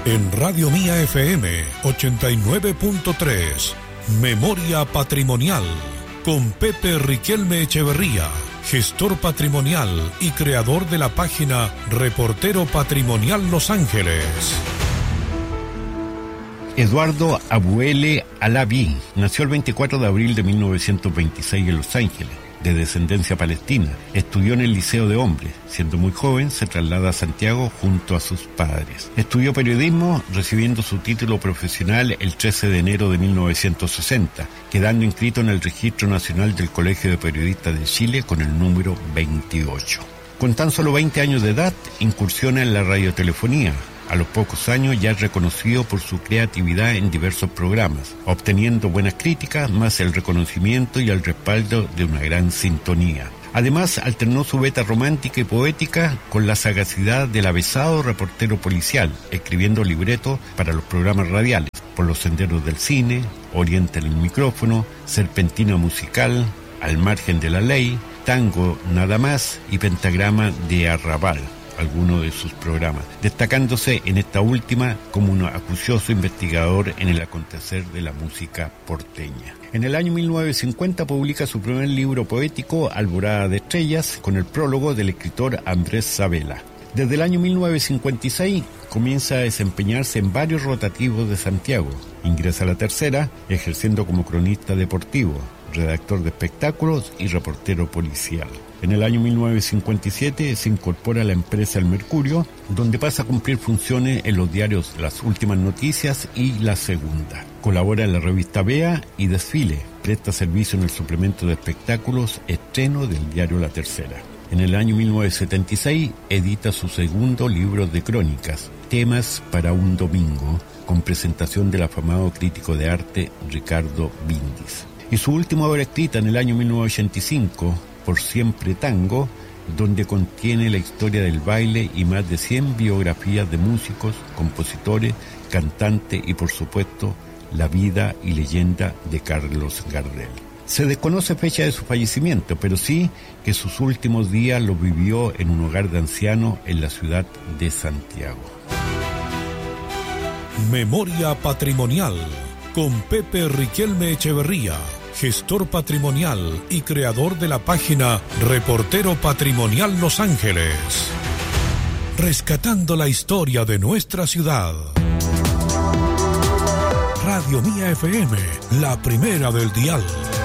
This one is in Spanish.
En Radio Mía FM 89.3, Memoria Patrimonial, con Pepe Riquelme Echeverría, gestor patrimonial y creador de la página Reportero Patrimonial Los Ángeles. Eduardo Abuele Alaví nació el 24 de abril de 1926 en Los Ángeles, de descendencia palestina. Estudió en el Liceo de Hombres. Siendo muy joven, se traslada a Santiago junto a sus padres. Estudió periodismo, recibiendo su título profesional el 13 de enero de 1960, quedando inscrito en el Registro Nacional del Colegio de Periodistas de Chile con el número 28. Con tan solo 20 años de edad, incursiona en la radiotelefonía. A los pocos años ya es reconocido por su creatividad en diversos programas, obteniendo buenas críticas, más el reconocimiento y el respaldo de una gran sintonía. Además, alternó su beta romántica y poética con la sagacidad del avesado reportero policial, escribiendo libretos para los programas radiales, Por los senderos del cine, Oriente en el micrófono, Serpentina musical, Al margen de la ley, Tango nada más y Pentagrama de Arrabal, algunos de sus programas, destacándose en esta última como un acucioso investigador en el acontecer de la música porteña. En el año 1950 publica su primer libro poético, Alborada de Estrellas, con el prólogo del escritor Andrés Sabela. Desde el año 1956 comienza a desempeñarse en varios rotativos de Santiago. Ingresa a La Tercera, ejerciendo como cronista deportivo, redactor de espectáculos y reportero policial. En el año 1957 se incorpora a la empresa El Mercurio, donde pasa a cumplir funciones en los diarios Las Últimas Noticias y La Segunda. Colabora en la revista Vea y Desfile. Presta servicio en el suplemento de espectáculos Estreno del diario La Tercera. En el año 1976 edita su segundo libro de crónicas, Temas para un domingo, con presentación del afamado crítico de arte Ricardo Bindis. Y su última obra escrita en el año 1985, Por siempre tango, donde contiene la historia del baile y más de 100 biografías de músicos, compositores, cantantes y por supuesto la vida y leyenda de Carlos Gardel. Se desconoce fecha de su fallecimiento, pero sí que sus últimos días los vivió en un hogar de ancianos en la ciudad de Santiago. Memoria Patrimonial, con Pepe Riquelme Echeverría, gestor patrimonial y creador de la página Reportero Patrimonial Los Ángeles. Rescatando la historia de nuestra ciudad. Radio Mía FM, la primera del dial.